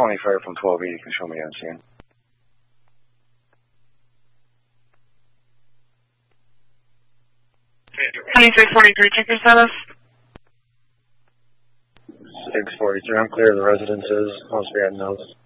625 from 12E. You can show me on scene. 2643, check your status. 643, I'm clear of the residences. Must be at notes.